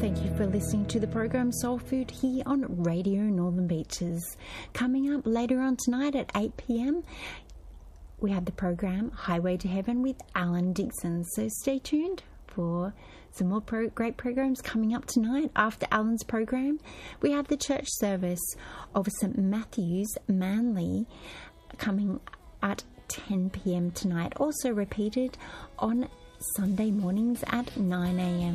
Thank you for listening to the program Soul Food here on Radio Northern Beaches. Coming up later on tonight at 8 p.m, we have the program Highway to Heaven with Alan Dixon. So stay tuned for some more great programs coming up tonight. After Alan's program, we have the church service of St. Matthew's, Manly, coming at 10 p.m. tonight. Also repeated on Sunday mornings at 9 a.m.